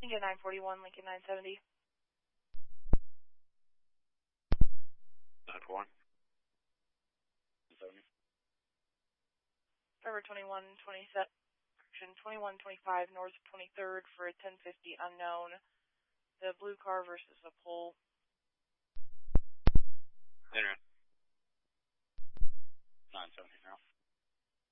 Lincoln 941, Lincoln 970. 941. 70. Driver 2125 north 23rd for a 1050 unknown. The blue car versus a pole. Internet.